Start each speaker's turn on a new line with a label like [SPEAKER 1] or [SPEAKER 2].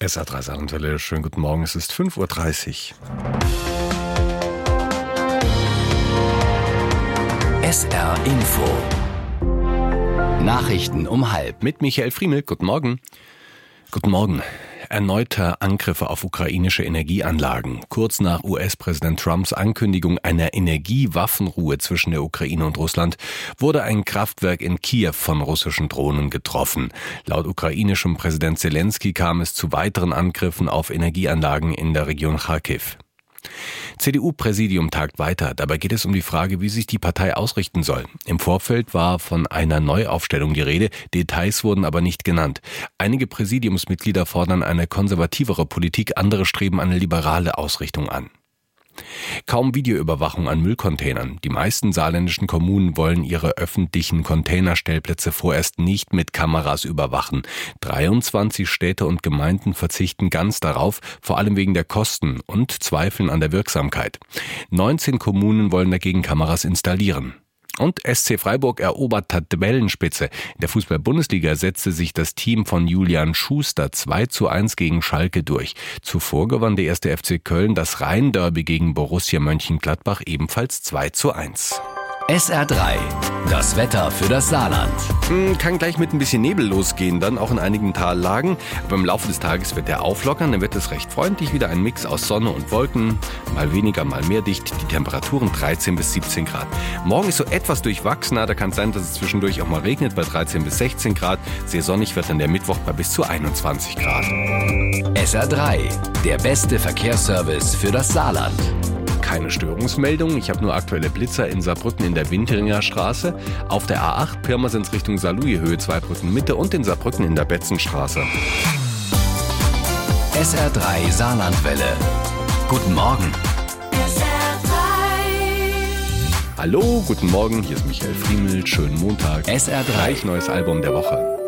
[SPEAKER 1] SR3 Saarlandwelle, schönen guten Morgen, es ist 5:30 Uhr.
[SPEAKER 2] SR Info. Nachrichten um 12:30.
[SPEAKER 1] Mit Michael Friemel, guten Morgen. Guten Morgen. Erneute Angriffe auf ukrainische Energieanlagen. Kurz nach US-Präsident Trumps Ankündigung einer Energiewaffenruhe zwischen der Ukraine und Russland wurde ein Kraftwerk in Kiew von russischen Drohnen getroffen. Laut ukrainischem Präsident Selenskyj kam es zu weiteren Angriffen auf Energieanlagen in der Region Charkiw. CDU-Präsidium tagt weiter. Dabei geht es um die Frage, wie sich die Partei ausrichten soll. Im Vorfeld war von einer Neuaufstellung die Rede, Details wurden aber nicht genannt. Einige Präsidiumsmitglieder fordern eine konservativere Politik, andere streben eine liberale Ausrichtung an. Kaum Videoüberwachung an Müllcontainern. Die meisten saarländischen Kommunen wollen ihre öffentlichen Containerstellplätze vorerst nicht mit Kameras überwachen. 23 Städte und Gemeinden verzichten ganz darauf, vor allem wegen der Kosten und zweifeln an der Wirksamkeit. 19 Kommunen wollen dagegen Kameras installieren. Und SC Freiburg erobert Tabellenspitze. In der Fußball-Bundesliga setzte sich das Team von Julian Schuster 2:1 gegen Schalke durch. Zuvor gewann der 1. FC Köln das Rhein-Derby gegen Borussia Mönchengladbach ebenfalls 2:1.
[SPEAKER 2] SR3, das Wetter für das Saarland.
[SPEAKER 1] Kann gleich mit ein bisschen Nebel losgehen, dann auch in einigen Tallagen. Aber im Laufe des Tages wird der auflockern, dann wird es recht freundlich. Wieder ein Mix aus Sonne und Wolken, mal weniger, mal mehr dicht. Die Temperaturen 13 bis 17 Grad. Morgen ist so etwas durchwachsener, da kann es sein, dass es zwischendurch auch mal regnet bei 13 bis 16 Grad. Sehr sonnig wird dann der Mittwoch bei bis zu 21 Grad.
[SPEAKER 2] SR3, der beste Verkehrsservice für das Saarland.
[SPEAKER 1] Keine Störungsmeldung. Ich habe nur aktuelle Blitzer in Saarbrücken in der Winteringer Straße. Auf der A8 Pirmasens Richtung Saarlouis Höhe Zweibrücken Mitte und in Saarbrücken in der Betzenstraße.
[SPEAKER 2] SR3 Saarlandwelle. Guten Morgen.
[SPEAKER 1] Hallo, guten Morgen. Hier ist Michael Friemel. Schönen Montag.
[SPEAKER 2] SR3.
[SPEAKER 1] Gleich neues Album der Woche.